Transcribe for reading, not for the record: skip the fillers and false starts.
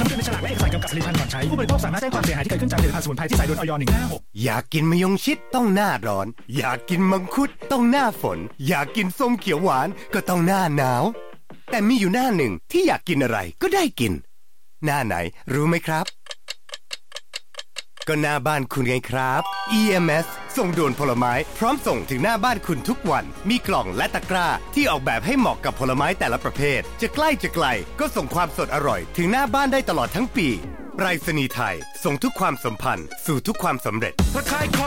ำเตือนในฉลากและเอกสารกำกับผลิตภัณฑ์ก่อนใช้ผู้บริโภคสามารถแจ้งความเสียหายที่เกิดขึ้นจากผลิตภัณฑ์สมุนไพรที่ใส่โดนอย.156 อยากกินมะยงชิดต้องหน้าร้อนอยากกินมังคุดต้องหน้าฝนอยากกินส้มเขียวหวานก็ต้องหน้าหนาวแต่มีอยู่หน้าหนึ่งที่อยากกินอะไรก็ได้กินหน้าไหนรู้ไหมครับก็หน้าบ้านคุณไงครับ EMS ส่งด่วนผลไม้พร้อมส่งถึงหน้าบ้านคุณทุกวันมีกล่องและตะกร้าที่ออกแบบให้เหมาะกับผลไม้แต่ละประเภทจะใกล้จะไกลก็ส่งความสดอร่อยถึงหน้าบ้านได้ตลอดทั้งปีไปรษณีย์ไทยส่งทุกความสัมพันธ์สู่ทุกความสำเร็จ